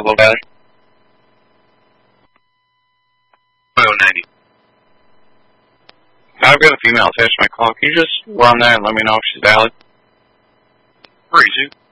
low battery. 90. I've got a female attached to my call. Can you just run that and let me know if she's valid? 32.